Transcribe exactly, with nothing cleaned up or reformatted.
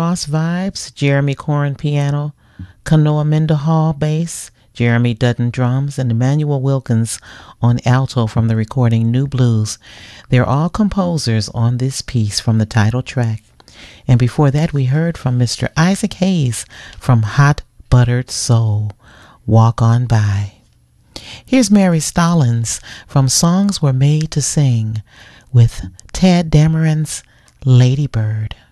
Ross vibes, Jeremy Corin piano, Kanoa Mendenhall bass, Jeremy Dutton drums, and Emmanuel Wilkins on alto from the recording New Blues. They're all composers on this piece from the title track. And before that, we heard from Mister Isaac Hayes from Hot Buttered Soul, Walk On By. Here's Mary Stallings from Songs Were Made to Sing with Tad Dameron's Lady Bird.